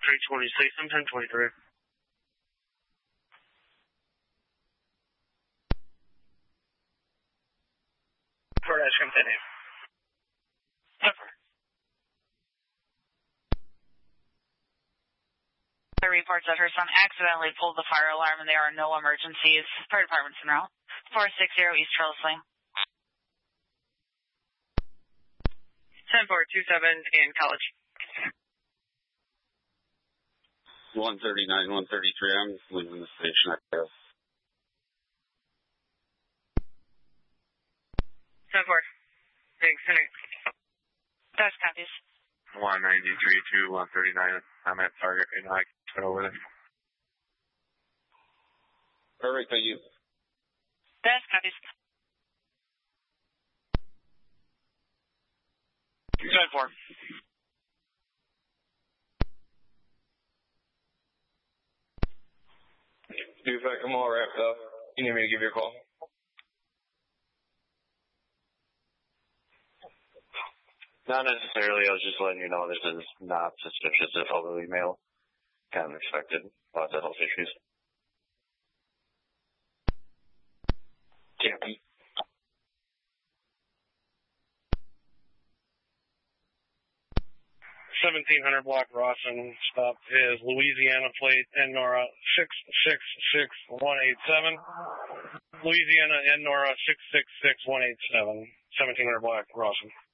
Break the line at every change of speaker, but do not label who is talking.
326 and 1023.
For dash continue.
The reports that her son accidentally pulled the fire alarm and there are no emergencies. Fire department's en route. 460 East Trellis Lane.
10427 in College.
139, 133. I'm leaving the station. I guess.
10-4. Thanks, Henry.
Dash copies.
193 to 139. I'm at target and I can over there.
Perfect, thank you.
Dash copies.
10-4.
Dude, I'm all wrapped up. You need me to give you a call?
Not necessarily. I was just letting you know this is not suspicious of elderly male. Kind of expected. Lots of health issues.
Can't be.
$1,700 block Rawson. Stop is Louisiana plate NORA 666187. Louisiana NORA 666187. 1,700 block Rawson.